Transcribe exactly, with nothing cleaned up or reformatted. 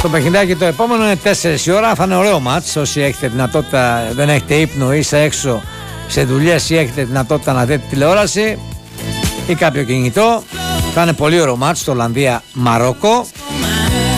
Το παιχνιδάκι το επόμενο είναι τέσσερις η ώρα. Θα είναι ωραίο μάτς. Όσοι έχετε δυνατότητα, δεν έχετε ύπνο, είστε έξω σε δουλειές ή έχετε δυνατότητα να δείτε τηλεόραση ή κάποιο κινητό, θα είναι πολύ ωραίο μάτς. Το Ολλανδία-Μαρόκο.